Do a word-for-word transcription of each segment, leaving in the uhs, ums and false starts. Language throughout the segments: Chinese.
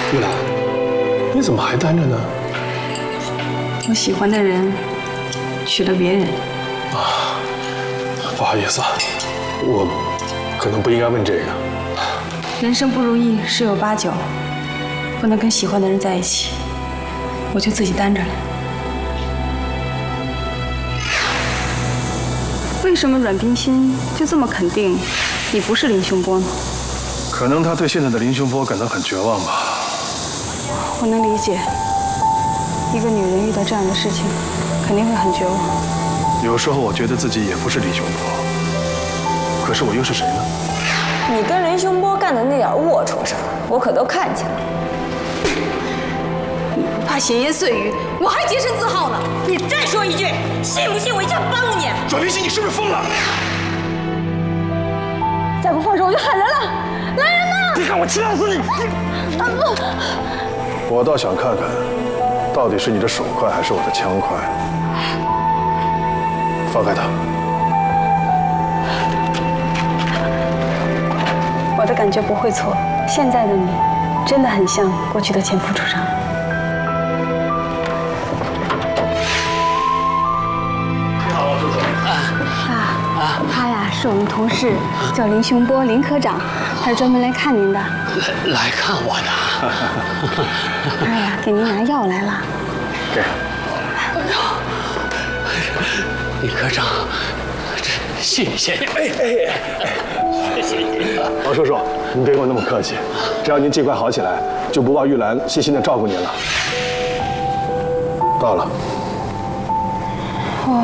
玉兰，你怎么还单着呢？ 我喜欢的人娶了别人。 啊，不好意思啊，我可能不应该问这个。 人生不如意十有八九，不能跟喜欢的人在一起，我就自己单着了。为什么阮冰心就这么肯定你不是林雄波呢？ 可能他对现在的林雄波感到很绝望吧。 我能理解，一个女人遇到这样的事情，肯定会很绝望。 有时候我觉得自己也不是林雄波，可是我又是谁呢？ 你跟林雄波干的那点龌龊事儿，我可都看见了。 你不怕闲言碎语，我还洁身自好呢。 你再说一句，信不信我一下帮你？ 阮冰心，你是不是疯了？ 再不放手，我就喊人了！来人呐！ 你看我掐死你！ 啊不！ 我倒想看看，到底是你的手快还是我的枪快。放开他！ 我的感觉不会错，现在的你真的很像过去的前副处长。 你好，周总。 啊啊，他呀是我们同事，叫林雄波，林科长，他是专门来看您的。 来来看我的。 他呀给您拿药来了。 给。 林科长，这谢谢你。哎哎哎，谢谢你。 王叔叔，您别跟我那么客气，只要您尽快好起来，就不忘玉兰细心的照顾您了。到了。 哦，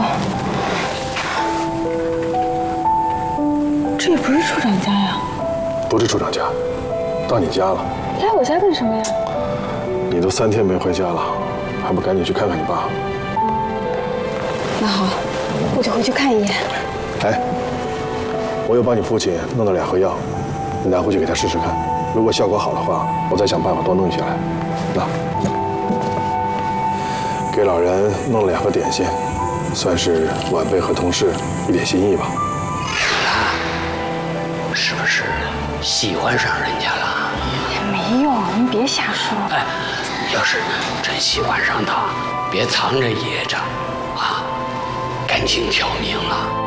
这也不是处长家呀。 不是处长家，到你家了。 来我家干什么呀？ 你都三天没回家了，还不赶紧去看看你爸？ 那好，我就回去看一眼。 哎，我又帮你父亲弄了两盒药，你拿回去给他试试看，如果效果好的话，我再想办法多弄下来。那，给老人弄了两盒点心，算是晚辈和同事一点心意吧。 是不是喜欢上人家了？ 也没有，您别瞎说。 哎，要是真喜欢上他，别藏着掖着，啊，赶紧挑明了。